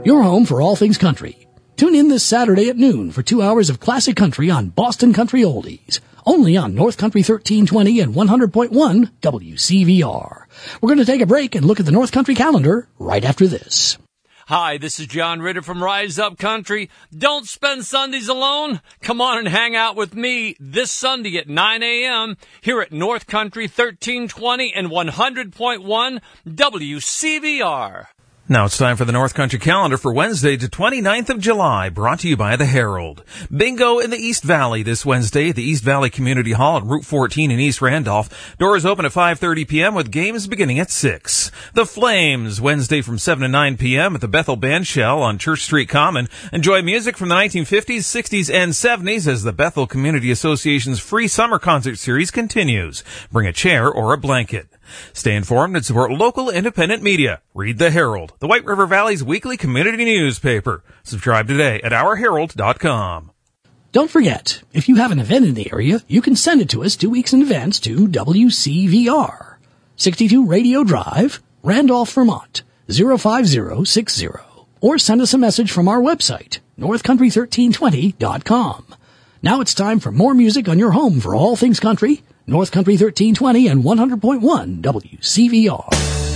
your home for all things country. Tune in this Saturday at noon for 2 hours of classic country on Boston Country Oldies, only on North Country 1320 and 100.1 WCVR. We're going to take a break and look at the North Country calendar right after this. Hi, this is John Ritter from Rise Up Country. Don't spend Sundays alone. Come on and hang out with me this Sunday at 9 a.m. here at North Country 1320 and 100.1 WCVR. Now it's time for the North Country calendar for Wednesday, the 29th of July, brought to you by the Herald. Bingo in the East Valley this Wednesday at the East Valley Community Hall at Route 14 in East Randolph. Doors open at 5:30 p.m. with games beginning at 6. The Flames, Wednesday from 7 to 9 p.m. at the Bethel Bandshell on Church Street Common. Enjoy music from the 1950s, 60s, and 70s as the Bethel Community Association's free summer concert series continues. Bring a chair or a blanket. Stay informed and support local independent media. Read the Herald, the White River Valley's weekly community newspaper. Subscribe today at ourherald.com. Don't forget, if you have an event in the area, you can send it to us 2 weeks in advance to WCVR, 62 Radio Drive, Randolph, Vermont, 05060. Or send us a message from our website, northcountry1320.com. Now it's time for more music on your home for all things country, North Country 1320 and 100.1 WCVR.